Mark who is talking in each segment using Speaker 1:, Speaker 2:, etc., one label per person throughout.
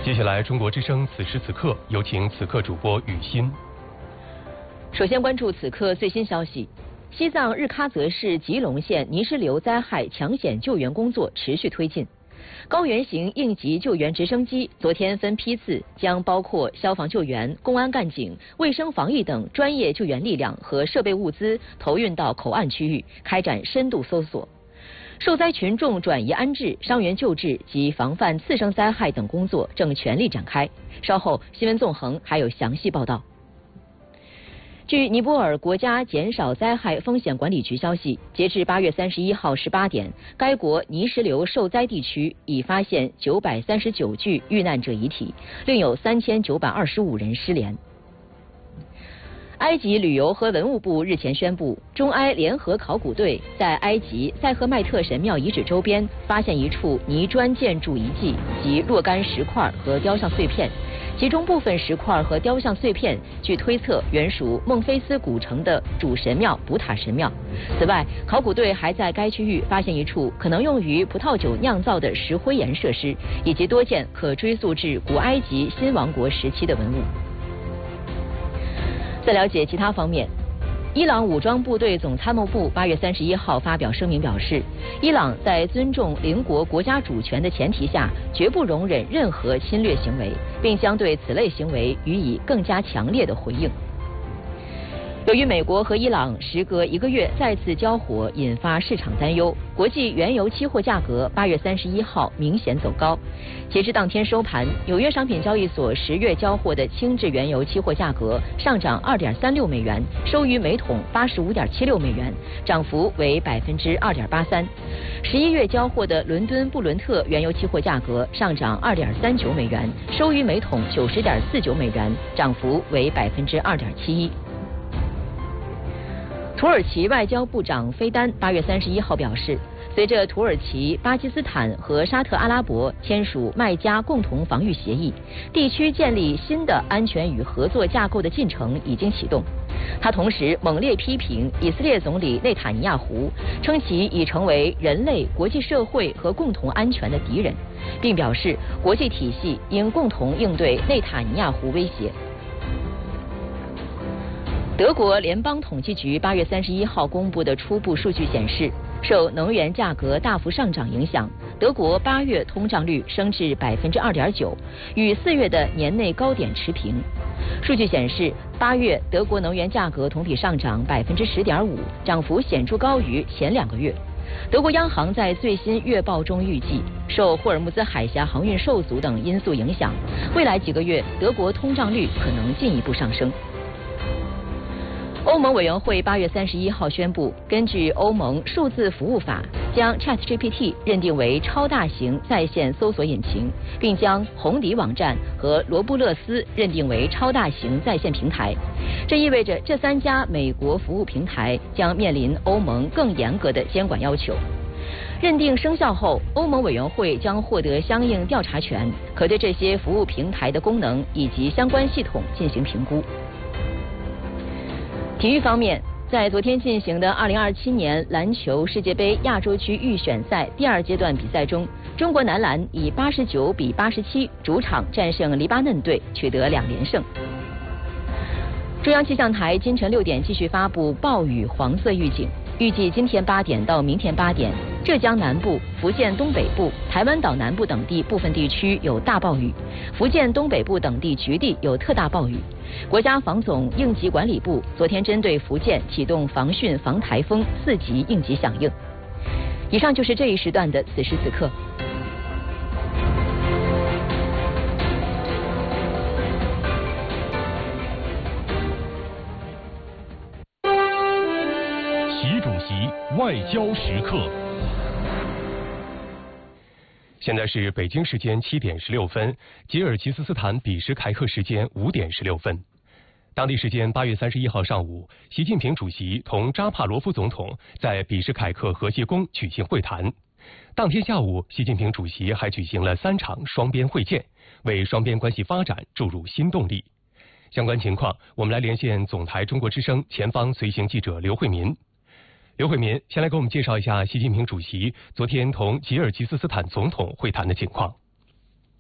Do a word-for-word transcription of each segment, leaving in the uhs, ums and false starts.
Speaker 1: 接下来，中国之声此时此刻，有请此刻主播雨欣。
Speaker 2: 首先关注此刻最新消息：西藏日喀则市吉隆县泥石流灾害抢险救援工作持续推进。高原型应急救援直升机昨天分批次将包括消防救援、公安干警、卫生防疫等专业救援力量和设备物资投运到口岸区域，开展深度搜索。受灾群众转移安置、伤员救治及防范次生灾害等工作正全力展开。稍后新闻纵横还有详细报道。据尼泊尔国家减少灾害风险管理局消息，截至八月三十一号十八点，该国泥石流受灾地区已发现九百三十九具遇难者遗体，另有三千九百二十五人失联。埃及旅游和文物部日前宣布，中埃联合考古队在埃及塞赫迈特神庙遗址周边发现一处泥砖建筑遗迹及若干石块和雕像碎片，其中部分石块和雕像碎片据推测原属孟菲斯古城的主神庙卜塔神庙。此外，考古队还在该区域发现一处可能用于葡萄酒酿造的石灰岩设施，以及多件可追溯至古埃及新王国时期的文物。再了解其他方面，伊朗武装部队总参谋部八月三十一号发表声明表示，伊朗在尊重邻国国家主权的前提下，绝不容忍任何侵略行为，并将对此类行为予以更加强烈的回应。由于美国和伊朗时隔一个月再次交火，引发市场担忧，国际原油期货价格八月三十一号明显走高。截至当天收盘，纽约商品交易所十月交货的轻质原油期货价格上涨二点三六美元，收于每桶八十五点七六美元，涨幅为百分之二点八三。十一月交货的伦敦布伦特原油期货价格上涨二点三九美元，收于每桶九十点四九美元，涨幅为百分之二点七一。土耳其外交部长菲丹八月三十一号表示，随着土耳其、巴基斯坦和沙特阿拉伯签署麦加共同防御协议，地区建立新的安全与合作架构的进程已经启动。他同时猛烈批评以色列总理内塔尼亚胡，称其已成为人类、国际社会和共同安全的敌人，并表示国际体系应共同应对内塔尼亚胡威胁。德国联邦统计局八月三十一号公布的初步数据显示，受能源价格大幅上涨影响，德国八月通胀率升至百分之二点九，与四月的年内高点持平。数据显示，八月德国能源价格同比上涨百分之十点五，涨幅显著高于前两个月。德国央行在最新月报中预计，受霍尔木兹海峡航运受阻等因素影响，未来几个月德国通胀率可能进一步上升。欧盟委员会八月三十一号宣布，根据欧盟数字服务法，将 ChatGPT 认定为超大型在线搜索引擎，并将红底网站和罗布勒斯认定为超大型在线平台。这意味着这三家美国服务平台将面临欧盟更严格的监管要求。认定生效后，欧盟委员会将获得相应调查权，可对这些服务平台的功能以及相关系统进行评估。体育方面，在昨天进行的二零二七年篮球世界杯亚洲区预选赛第二阶段比赛中，中国男篮以八十九比八十七主场战胜黎巴嫩队，取得两连胜。中央气象台今晨六点继续发布暴雨黄色预警，预计今天八点到明天八点，浙江南部、福建东北部、台湾岛南部等地部分地区有大暴雨，福建东北部等地局地有特大暴雨。国家防总应急管理部昨天针对福建启动防汛防台风四级应急响应。以上就是这一时段的此时此刻。
Speaker 1: 习主席外交时刻。现在是北京时间七点十六分，吉尔吉斯斯坦比什凯克时间五点十六分。当地时间八月三十一号上午，习近平主席同扎帕罗夫总统在比什凯克和谐宫举行会谈。当天下午，习近平主席还举行了三场双边会见，为双边关系发展注入新动力。相关情况，我们来连线总台中国之声前方随行记者刘慧民。刘慧民，先来给我们介绍一下习近平主席昨天同吉尔吉斯斯坦总统会谈的情况。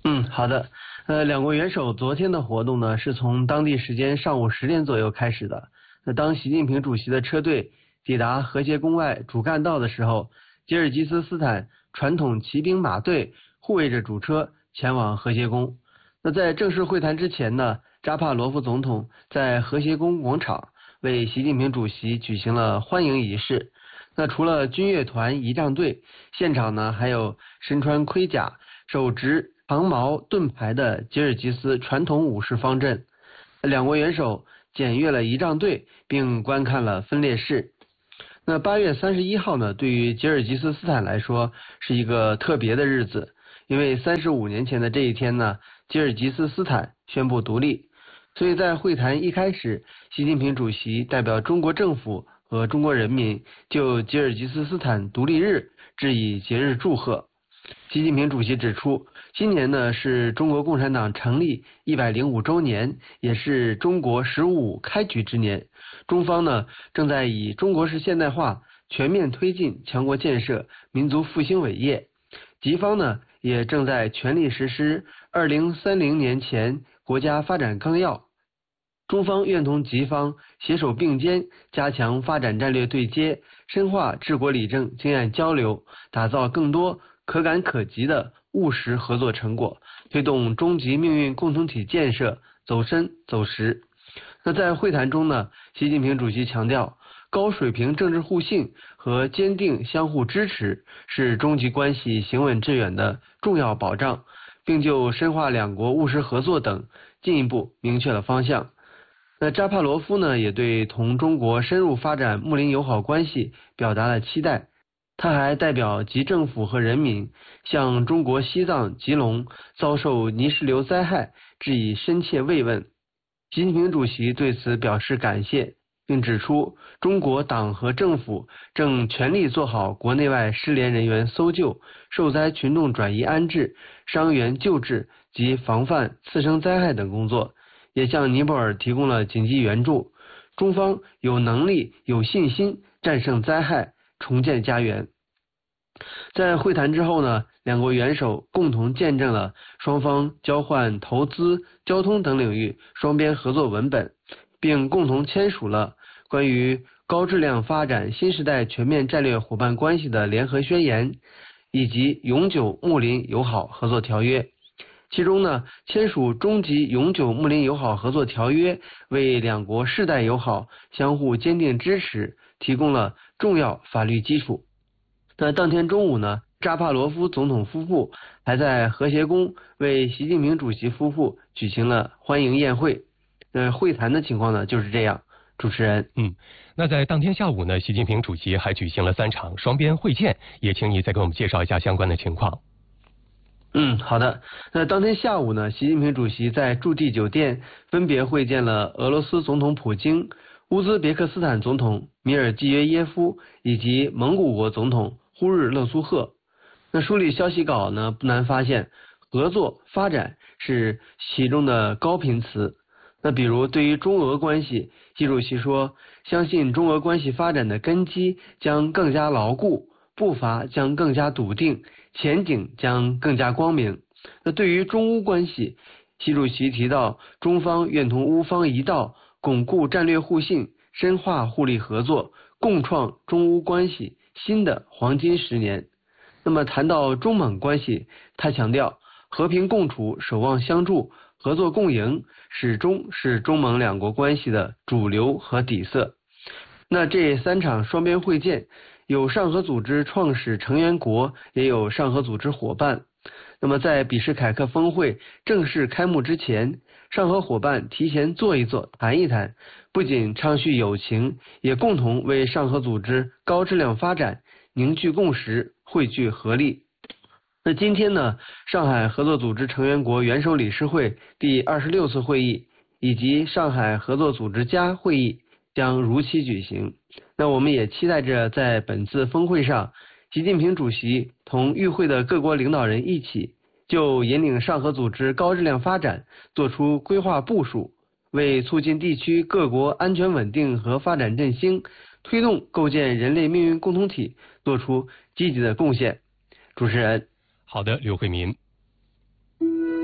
Speaker 3: 嗯，好的。呃，两国元首昨天的活动呢，是从当地时间上午十点左右开始的。那当习近平主席的车队抵达和谐宫外主干道的时候，吉尔吉斯斯坦传统骑兵马队护卫着主车前往和谐宫。那在正式会谈之前呢，扎帕罗夫总统在和谐宫广场为习近平主席举行了欢迎仪式。那除了军乐团仪仗队，现场呢还有身穿盔甲、手执长矛盾牌的吉尔吉斯传统武士方阵。两国元首检阅了仪仗队，并观看了分列式。那八月三十一号呢，对于吉尔吉斯斯坦来说是一个特别的日子，因为三十五年前的这一天呢，吉尔吉斯斯坦宣布独立。所以在会谈一开始，习近平主席代表中国政府和中国人民就吉尔吉斯斯坦独立日致以节日祝贺。习近平主席指出，今年呢是中国共产党成立一百零五周年，也是中国“十五”开局之年。中方呢正在以中国式现代化全面推进强国建设、民族复兴伟业，吉方呢也正在全力实施二零三零年前国家发展纲要。中方愿同吉方携手并肩，加强发展战略对接，深化治国理政经验交流，打造更多可感可及的务实合作成果，推动终极命运共同体建设走深走实。那在会谈中呢，习近平主席强调，高水平政治互信和坚定相互支持是中吉关系行稳致远的重要保障，并就深化两国务实合作等进一步明确了方向。那扎帕罗夫呢，也对同中国深入发展睦邻友好关系表达了期待。他还代表吉政府和人民向中国西藏吉隆遭受泥石流灾害致以深切慰问。习近平主席对此表示感谢，并指出，中国党和政府正全力做好国内外失联人员搜救、受灾群众转移安置、伤员救治及防范次生灾害等工作，也向尼泊尔提供了紧急援助。中方有能力、有信心战胜灾害，重建家园。在会谈之后呢，两国元首共同见证了双方交换投资、交通等领域双边合作文本，并共同签署了关于高质量发展新时代全面战略伙伴关系的联合宣言，以及永久睦邻友好合作条约。其中呢，签署中吉永久睦邻友好合作条约，为两国世代友好相互坚定支持提供了重要法律基础。那当天中午呢，扎帕罗夫总统夫妇还在和谐宫为习近平主席夫妇举行了欢迎宴会。呃，会谈的情况呢就是这样。主持人，
Speaker 1: 嗯，那在当天下午呢，习近平主席还举行了三场双边会见，也请你再给我们介绍一下相关的情况。
Speaker 3: 嗯，好的。那当天下午呢，习近平主席在驻地酒店分别会见了俄罗斯总统普京、乌兹别克斯坦总统米尔季约耶夫以及蒙古国总统呼日勒苏赫。那梳理消息稿呢，不难发现，合作发展是其中的高频词。那比如对于中俄关系，习主席说，相信中俄关系发展的根基将更加牢固，步伐将更加笃定，前景将更加光明。那对于中乌关系，习主席提到，中方愿同乌方一道，巩固战略互信，深化互利合作，共创中乌关系新的黄金十年。那么谈到中蒙关系，他强调，和平共处、守望相助、合作共赢始终是中蒙两国关系的主流和底色。那这三场双边会见，有上合组织创始成员国，也有上合组织伙伴。那么在比什凯克峰会正式开幕之前，上合伙伴提前坐一坐、谈一谈，不仅畅叙友情，也共同为上合组织高质量发展凝聚共识、汇聚合力。那今天呢，上海合作组织成员国元首理事会第二十六次会议以及上海合作组织家会议将如期举行。那我们也期待着在本次峰会上，习近平主席同与会的各国领导人一起，就引领上合组织高质量发展做出规划部署，为促进地区各国安全稳定和发展振兴，推动构建人类命运共同体做出积极的贡献。主持人。
Speaker 1: 好的，刘慧民。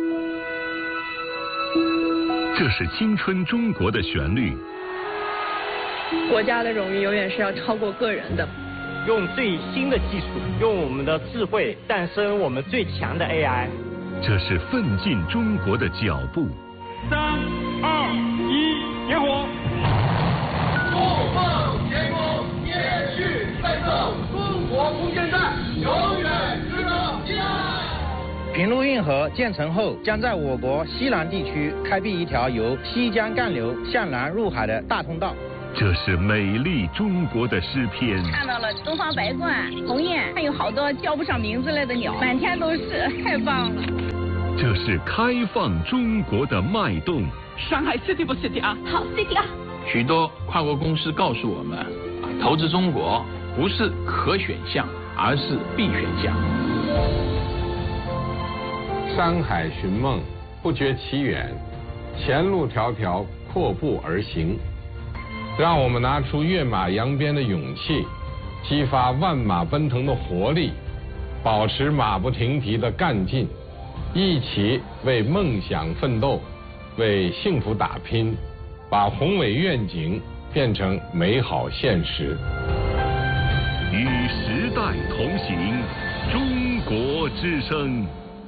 Speaker 4: 这是青春中国的旋律。
Speaker 5: 国家的荣誉永远是要超过个人的。
Speaker 6: 用最新的技术，用我们的智慧诞生我们最强的 A I。
Speaker 4: 这是奋进中国的脚步。
Speaker 7: 三二一，点火！
Speaker 8: 怒放天空，延续奋斗，中国空间站永远值得信赖。
Speaker 9: 平陆运河建成后，将在我国西南地区开辟一条由西江干流向南入海的大通道。
Speaker 4: 这是美丽中国的诗篇。
Speaker 10: 看到了东方白鹳、鸿雁，还有好多叫不上名字来的鸟，满天都是，太棒了。
Speaker 4: 这是开放中国的脉动。
Speaker 11: 上海 City 不 City 啊？
Speaker 10: 好 City 啊！
Speaker 12: 许多跨国公司告诉我们，投资中国不是可选项，而是必选项。
Speaker 13: 山海寻梦，不觉其远，前路迢迢，阔步而行。让我们拿出跃马扬鞭的勇气，激发万马奔腾的活力，保持马不停蹄的干劲，一起为梦想奋斗，为幸福打拼，把宏伟愿景变成美好现实。
Speaker 4: 与时代同行，中国之声。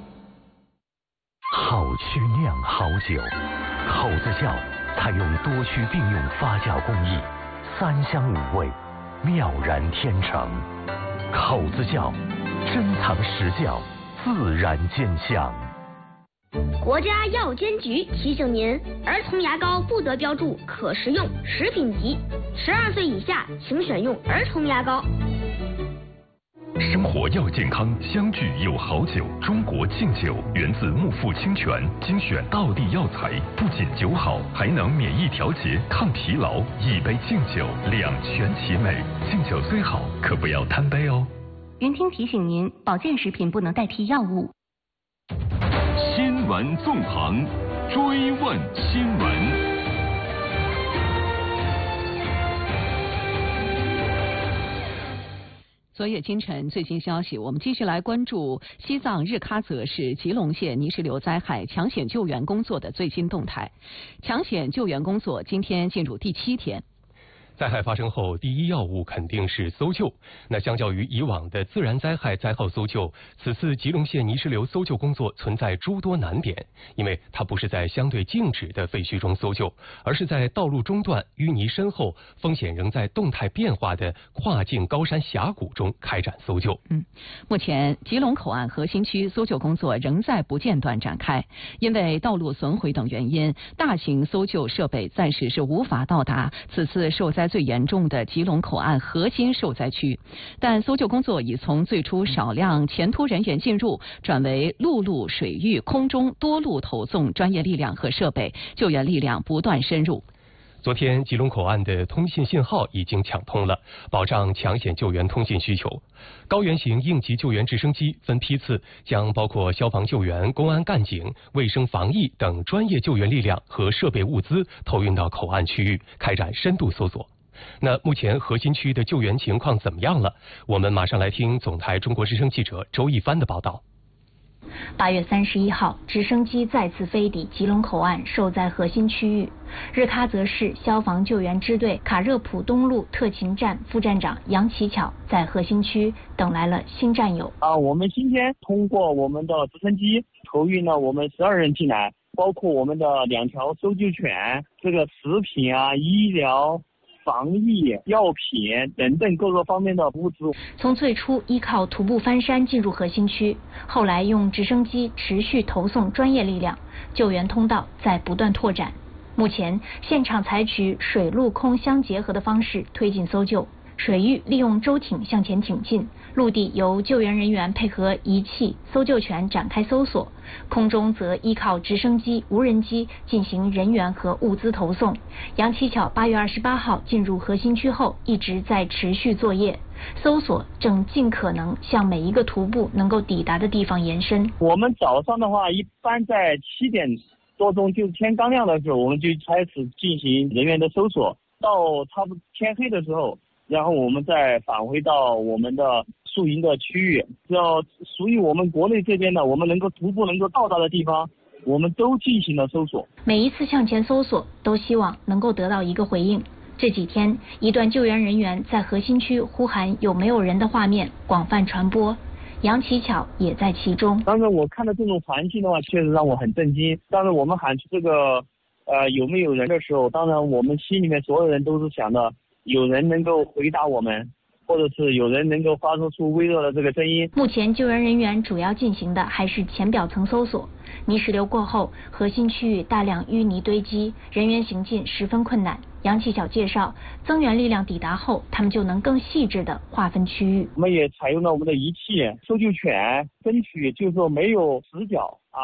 Speaker 14: 好曲酿好酒，口子窖采用多区并用发酵工艺，三香五味，妙然天成。口子窖，珍藏实窖，自然见香。
Speaker 15: 国家药监局提醒您：儿童牙膏不得标注可食用、食品级，十二岁以下请选用儿童牙膏。
Speaker 16: 生活要健康，相聚有好酒。中国劲酒源自木富清泉，精选道地药材，不仅酒好，还能免疫调节、抗疲劳。一杯劲酒，两全其美。劲酒虽好，可不要贪杯哦。
Speaker 17: 云听提醒您，保健食品不能代替药物。
Speaker 4: 新闻纵横，追问新闻。
Speaker 18: 昨夜今晨最新消息，我们继续来关注西藏日喀则市吉隆县泥石流灾害抢险救援工作的最新动态。抢险救援工作今天进入第七天。
Speaker 1: 灾害发生后，第一要务肯定是搜救。那相较于以往的自然灾害灾后搜救，此次吉隆县泥石流搜救工作存在诸多难点，因为它不是在相对静止的废墟中搜救，而是在道路中段、淤泥深后、风险仍在动态变化的跨境高山峡谷中开展搜救。
Speaker 18: 嗯，目前吉隆口岸核心区搜救工作仍在不间断展开，因为道路损毁等原因，大型搜救设备暂时是无法到达此次受灾最严重的吉隆口岸核心受灾区，但搜救工作已从最初少量前突人员进入，转为陆路、水域、空中多路投送专业力量和设备，救援力量不断深入。
Speaker 1: 昨天，吉隆口岸的通信信号已经抢通了，保障抢险救援通信需求。高原型应急救援直升机分批次将包括消防救援、公安干警、卫生防疫等专业救援力量和设备物资投运到口岸区域，开展深度搜索。那目前核心区的救援情况怎么样了？我们马上来听总台中国之声记者周一帆的报道。
Speaker 15: 八月三十一号，直升机再次飞抵吉隆口岸受灾核心区域。日喀则市消防救援支队卡热普东路特勤站副站长杨启巧在核心区等来了新战友。
Speaker 19: 啊，我们今天通过我们的直升机投运了我们十二人进来，包括我们的两条搜救犬，这个食品啊、医疗、防疫、药品等等各个方面的物资。
Speaker 15: 从最初依靠徒步翻山进入核心区，后来用直升机持续投送专业力量，救援通道在不断拓展。目前现场采取水陆空相结合的方式推进搜救，水域利用舟艇向前挺进，陆地由救援人员配合仪器、搜救犬展开搜索，空中则依靠直升机、无人机进行人员和物资投送。杨启巧八月二十八号进入核心区后，一直在持续作业，搜索正尽可能向每一个徒步能够抵达的地方延伸。
Speaker 19: 我们早上的话，一般在七点多钟，就是天刚亮的时候，我们就开始进行人员的搜索，到差不多天黑的时候，然后我们再返回到我们的宿营的区域，只要属于我们国内这边的，我们能够徒步能够到达的地方， 我们都进行了搜索。
Speaker 15: 每一次向前搜索，都希望能够得到一个回应。这几天，一段救援人员在核心区呼喊有没有人的画面广泛传播，杨奇巧也在其中。
Speaker 19: 当然，我看到这种环境的话，确实让我很震惊。当然，我们喊出这个呃有没有人的时候，当然我们心里面所有人都是想的，有人能够回答我们，或者是有人能够发出出微弱的这个声音。
Speaker 15: 目前救援人员主要进行的还是浅表层搜索。泥石流过后，核心区域大量淤泥堆积，人员行进十分困难。杨奇巧介绍，增援力量抵达后，他们就能更细致地划分区域。
Speaker 19: 我们也采用了我们的仪器搜救犬，争取就是说没有死角啊。